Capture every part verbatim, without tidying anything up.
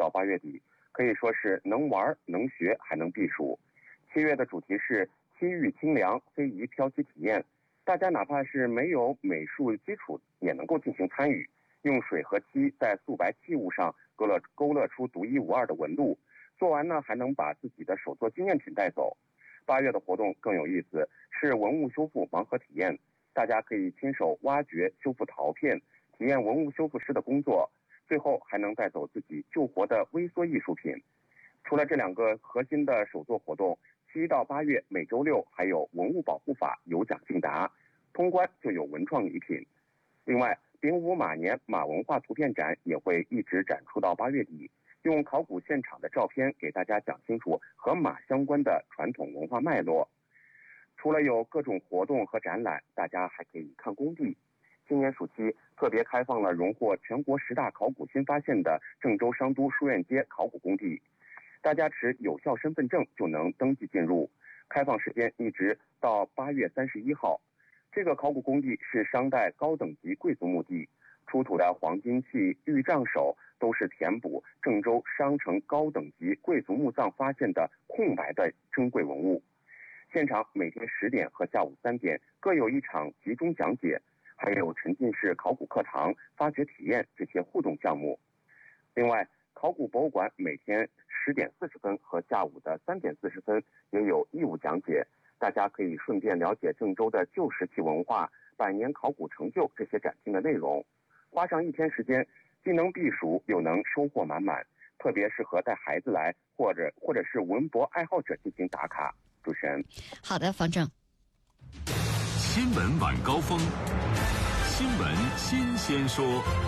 到八月底，可以说是能玩能学还能避暑。七月的主题是西域清凉非遗漂漆体验，大家哪怕是没有美术基础也能够进行参与，用水和漆在素白器物上勾勒勾勒出独一无二的纹路，做完呢还能把自己的手作纪念品带走。八月的活动更有意思，是文物修复盲盒体验，大家可以亲手挖掘修复陶片，体验文物修复师的工作，最后还能带走自己救活的微缩艺术品。除了这两个核心的手作活动，七到八月每周六还有文物保护法有奖竞答，通关就有文创礼品。另外，丙午马年马文化图片展也会一直展出到八月底，用考古现场的照片给大家讲清楚和马相关的传统文化脉络。除了有各种活动和展览，大家还可以看工地。今年暑期特别开放了荣获全国十大考古新发现的郑州商都书院街考古工地，大家持有效身份证就能登记进入，开放时间一直到八月三十一号。这个考古工地是商代高等级贵族墓地，出土的黄金器、玉杖首都是填补郑州商城高等级贵族墓葬发现的空白的珍贵文物。现场每天十点和下午三点各有一场集中讲解，还有沉浸式考古课堂、发掘体验这些互动项目。另外，考古博物馆每天十点四十分和下午的三点四十分也有义务讲解，大家可以顺便了解郑州的旧石器文化、百年考古成就这些展厅的内容。花上一天时间，既能避暑又能收获满满，特别适合带孩子来或者或者是文博爱好者进行打卡。主持人， 好的，方正。 新闻晚高峰，新闻新鲜说。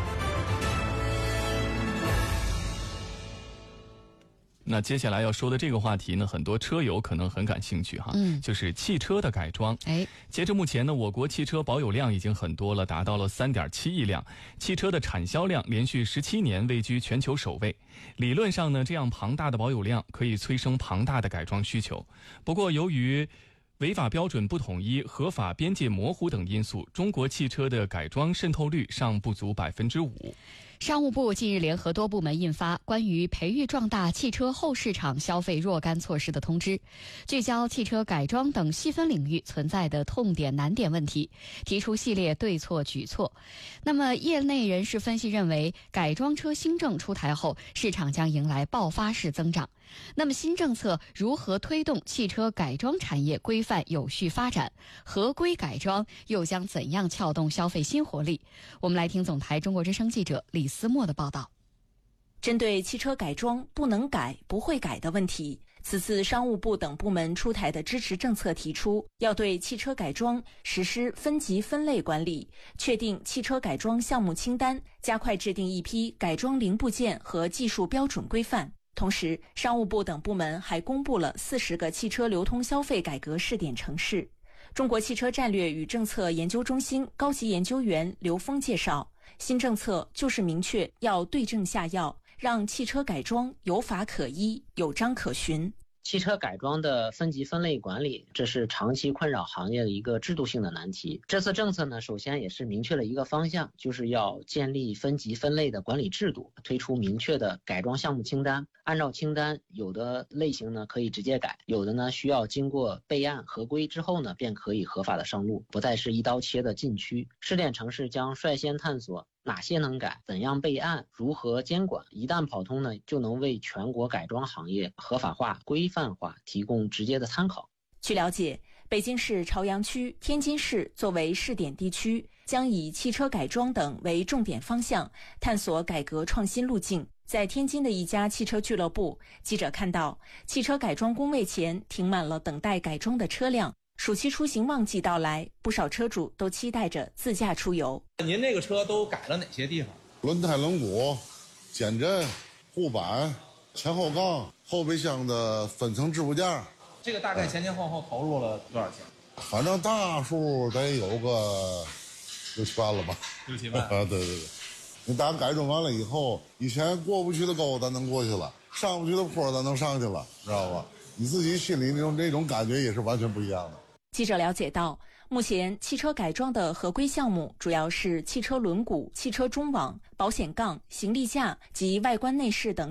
那接下来要说的这个话题呢，很多车友可能很感兴趣哈，嗯，就是汽车的改装。哎，截至目前呢，我国汽车保有量已经很多了，达到了 三点七亿辆，汽车的产销量连续十七年位居全球首位。理论上呢，这样庞大的保有量可以催生庞大的改装需求。不过由于违法标准不统一、合法边界模糊等因素，中国汽车的改装渗透率尚不足百分之五。 商务部近日联合多部门印发关于培育壮大汽车后市场消费若干措施的通知，聚焦汽车改装等细分领域存在的痛点难点问题，提出系列对措举措。那么业内人士分析认为，改装车新政出台后，市场将迎来爆发式增长。那么新政策如何推动汽车改装产业规范有序发展？合规改装又将怎样撬动消费新活力？我们来听总台中国之声记者李思墨的报道。 针对汽车改装不能改、不会改的问题，此次商务部等部门出台的支持政策提出，要对汽车改装实施分级分类管理，确定汽车改装项目清单，加快制定一批改装零部件和技术标准规范。同时，商务部等部门还公布了四十个汽车流通消费改革试点城市。中国汽车战略与政策研究中心高级研究员刘峰介绍，新政策就是明确要对症下药，让汽车改装有法可依、有章可循。 汽车改装的分级分类管理，这是长期困扰行业的一个制度性的难题。这次政策呢，首先也是明确了一个方向，就是要建立分级分类的管理制度，推出明确的改装项目清单。按照清单，有的类型呢可以直接改，有的呢需要经过备案合规之后呢，便可以合法的上路，不再是一刀切的禁区。试点城市将率先探索哪些能改，怎样备案，如何监管，一旦跑通呢，就能为全国改装行业合法化、规范化提供直接的参考。 据了解，北京市朝阳区、天津市作为试点地区，将以汽车改装等为重点方向，探索改革创新路径。在天津的一家汽车俱乐部，记者看到汽车改装工位前停满了等待改装的车辆。暑期出行旺季到来，不少车主都期待着自驾出游。 您这个车都改了哪些地方？ 轮胎、轮毂、减震、护板、前后杠、后备箱的分层支部件。 这个大概前前后后投入了多少钱？ 反正大数得有个六七万了吧？ 六七万啊， 对对对。你当改装完了以后，以前过不去的沟咱能过去了，上不去的坡咱能上去了，知道吧？你自己心里那种那种感觉也是完全不一样的。 记者了解到，目前汽车改装的合规项目主要是汽车轮毂、汽车中网、保险杠、行李架及外观内饰等